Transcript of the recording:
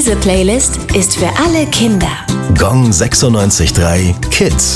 Diese Playlist ist für alle Kinder. Gong 96.3 Kids.